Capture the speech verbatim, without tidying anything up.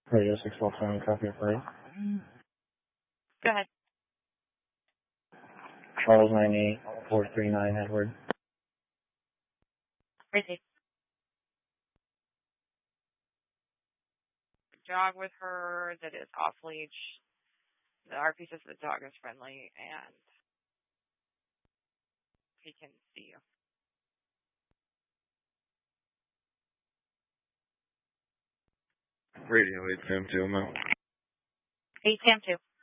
Radio six twelve seven, copy of flight. Go ahead. Charles nine eight four three nine, Edward. Receive. Dog with her that is off leash. The R P says the dog is friendly and he can see you. Radio eight Sam two, I'm out. eight Sam two.